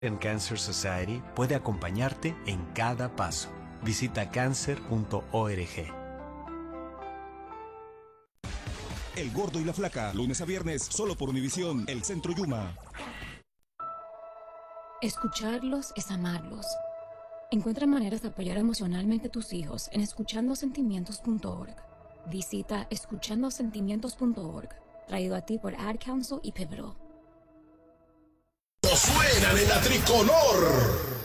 En Cancer Society puede acompañarte en cada paso. Visita cancer.org. El Gordo y la Flaca, lunes a viernes, solo por Univisión, el Centro Yuma. Escucharlos es amarlos. Encuentra maneras de apoyar emocionalmente a tus hijos en escuchandosentimientos.org. Visita escuchandosentimientos.org, traído a ti por Ad Council y Pivotal. Suenan en la tricolor.